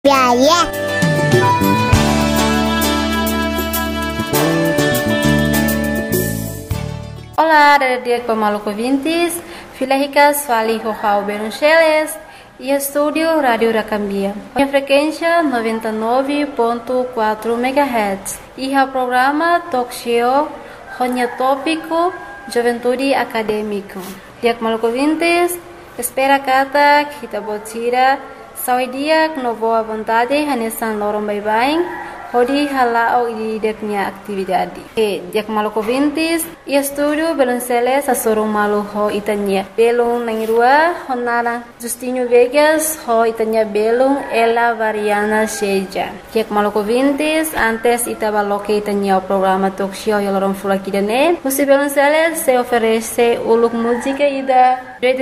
Biaya. Olá, dia Maluco ouvintes, filha rica, Swali Rojao Beruncheles e estúdio Rádio Racambia. A frequência 99.4 MHz e o programa Talk Show, Ronha Tópico, Juventude Acadêmico. Dia Maluco ouvintes, espera kata kita botira, saudia com boa vontade, hanesan lorong bye-bye. Hodi halao di deknya atividade. Dia Maluco ouvintes, e estúdio Belonceles a sorong malu ho itanya. Belong nangrua honara Justinho Vegas ho itanya belong ela variana seja. Dia Maluco ouvintes, antes itabaloque itanya o programa talk show yalorong fulakidane. Musi Belonceles se oferece uluk música ida